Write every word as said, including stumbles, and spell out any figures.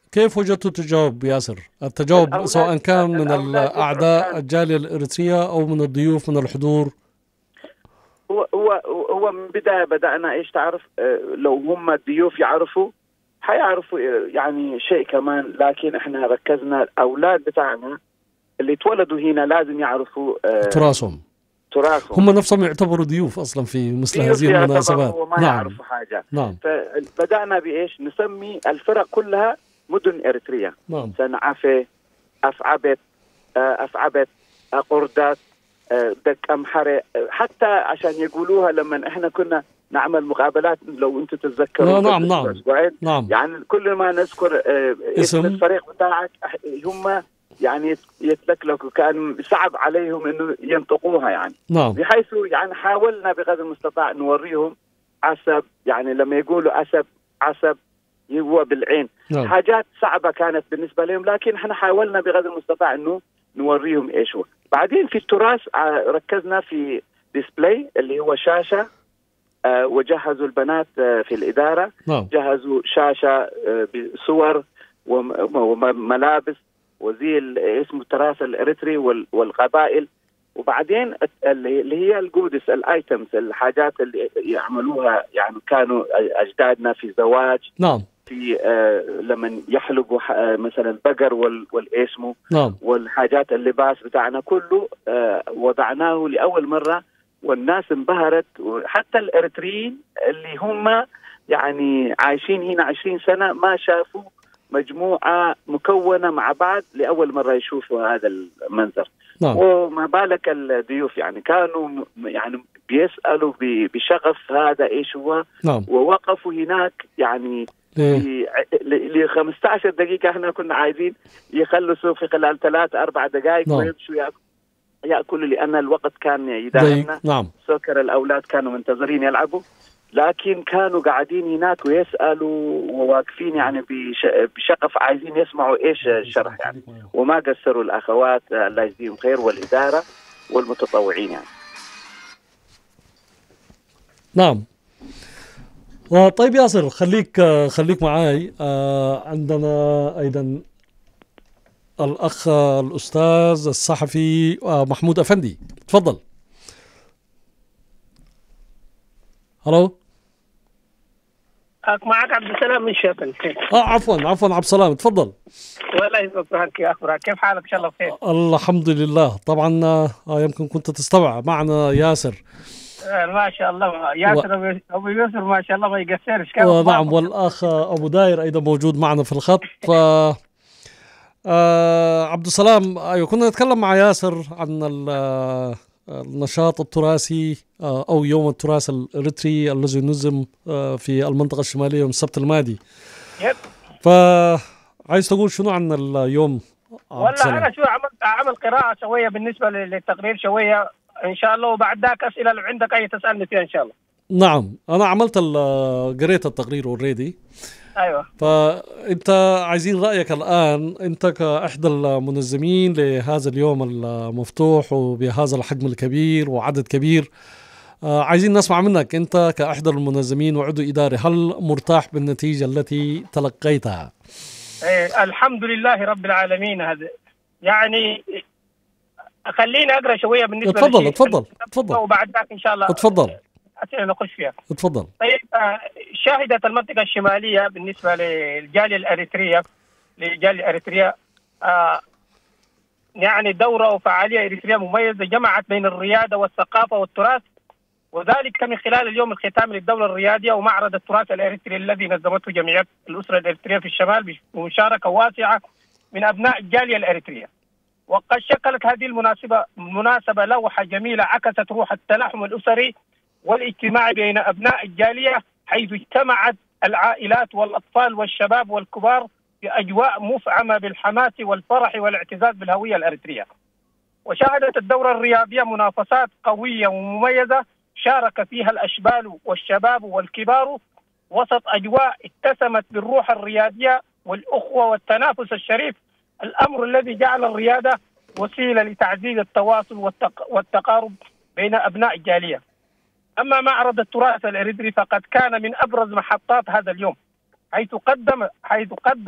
كيف وجدت التجاوب ياسر؟ التجاوب سواء كان من الأعداء الجالية الإريترية أو من الضيوف من الحضور. هو هو هو من البداية بدأنا إيش تعرف، لو هم الضيوف يعرفوا حيعرفوا يعني شيء كمان، لكن إحنا ركزنا الأولاد بتاعنا اللي اتولدوا هنا لازم يعرفوا تراثهم. تراثهم. هم نفسهم يعتبروا ضيوف أصلا في مثل هذه المناسبات. وما نعم. يعرفوا حاجة. نعم. فبدأنا بإيش؟ نسمي الفرق كلها مدن إريتريا. نعم. سنعفة، أفعبت، أفعبت، قردات، دك أمحرة، حتى عشان يقولوها لما إحنا كنا نعمل مقابلات لو أنتم تتذكروا. نعم نعم نعم. يعني كل ما نذكر اسم الفريق بتاعك هم يعني يتلكلكوا، كان صعب عليهم إنه ينطقوها يعني. نعم. بحيث يعني حاولنا بقدر المستطاع نوريهم عسب، يعني لما يقولوا عسب عسب هو بالعين. نعم. حاجات صعبة كانت بالنسبة لهم، لكن احنا حاولنا بقدر المستطاع انه نوريهم ايش هو. بعدين في التراث ركزنا في ديسبلاي اللي هو شاشة، آه وجهزوا البنات آه في الإدارة. نعم. جهزوا شاشة آه بصور وملابس وزي اسمه التراث الإريتري والقبائل. وبعدين اللي هي الجودس، الايتمز، الحاجات اللي يعملوها يعني كانوا اجدادنا في زواج. نعم. في آه لما يحلقوا آه مثلا البقر والاسمو. نعم. والحاجات اللباس بتاعنا كله آه وضعناه لاول مره، والناس انبهرت. وحتى الاريتريين اللي هم يعني عايشين هنا عشرين سنه ما شافوا مجموعه مكونه مع بعض، لاول مره يشوفوا هذا المنظر. نعم. وما بالك الضيوف يعني كانوا يعني بيسألوا بشغف هذا ايش هو. نعم. ووقفوا هناك يعني ل خمسة عشر دقيقة. احنا كنا عايزين يخلصوا في خلال ثلاث أربع دقائق. نعم. ويمشوا يأكلوا لأن الوقت كان يداهمنا. نعم. سكر الأولاد كانوا منتظرين يلعبوا، لكن كانوا قاعدين هناك ويسألوا وواقفين يعني بشغف عايزين يسمعوا إيش الشرح يعني. وما قصروا الأخوات الله يجزيهم خير والإدارة والمتطوعين يعني. نعم. طيب ياسر، خليك خليك معاي. عندنا أيضا الأخ الأستاذ الصحفي محمود أفندي، تفضل. هلو. معك عبد السلام من شيطان. اه عفوا عفوا عبد السلام، تفضل. والله يسعدك يا اخبارك، كيف حالك؟ ان شاء الله بخير. الحمد لله. طبعا آه يمكن كنت تستمع معنا ياسر. آه ما شاء الله ياسر و... ابو يوسف ما شاء الله ما يقصرش. نعم، والاخ ابو داير ايضا موجود معنا في الخط. ف آه عبد السلام، ايوه كنا نتكلم مع ياسر عن النشاط التراثي أو يوم التراث الإريتري الذي نظم في المنطقة الشمالية يوم السبت الماضي. يب. فعايز تقول شنو عن اليوم؟ والله أنا شو عملت عمل قراءة شوية بالنسبة للتقرير شوية إن شاء الله، وبعد ذاك أسئلة لو عندك أي تسألني فيها إن شاء الله. نعم، أنا عملت قريت التقرير اوريدي. أيوة. فأنت عايزين رأيك الآن، أنت كأحد المنظمين لهذا اليوم المفتوح وبهذا الحجم الكبير وعدد كبير، عايزين نسمع منك أنت كأحد المنظمين وعضو إداري، هل مرتاح بالنتيجة التي تلقيتها؟ إيه الحمد لله رب العالمين. هذا يعني خليني أقرأ شوية بالنسبة تفضل تفضل تفضل وبعد ذاك إن شاء الله تفضل أسئلة نخش فيها. تفضل. طيب شهدت المنطقة الشمالية بالنسبة للجالية الأريترية للجالية الأريترية آه يعني دورة وفعالية إريترية مميزة جمعت بين الريادة والثقافة والتراث، وذلك من خلال اليوم الختامي للدولة الريادية ومعرض التراث الإريتري الذي نظمته جمعية الأسرة الإريترية في الشمال بمشاركة واسعة من أبناء الجالية الأريترية. وقد شكلت هذه المناسبة مناسبة لوحة جميلة عكست روح التلاحم الأسري والاجتماع بين أبناء الجالية، حيث اجتمعت العائلات والأطفال والشباب والكبار في أجواء مفعمة بالحماس والفرح والاعتزاز بالهوية الأريترية. وشهدت الدورة الرياضية منافسات قوية ومميزة شارك فيها الأشبال والشباب والكبار وسط أجواء اتسمت بالروح الرياضية والأخوة والتنافس الشريف، الأمر الذي جعل الرياضة وسيلة لتعزيز التواصل والتق... والتقارب بين أبناء الجالية. أما معرض التراث الإريتري فقد كان من أبرز محطات هذا اليوم، حيث قدم حيث قدم